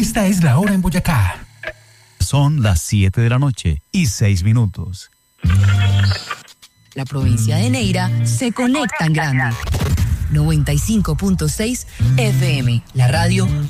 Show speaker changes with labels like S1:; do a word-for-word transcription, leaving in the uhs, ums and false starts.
S1: Esta es la hora en Boyacá.
S2: Son las siete de la noche y seis minutos.
S3: La provincia de Neira se conecta en grande. noventa y cinco punto seis F M, la radio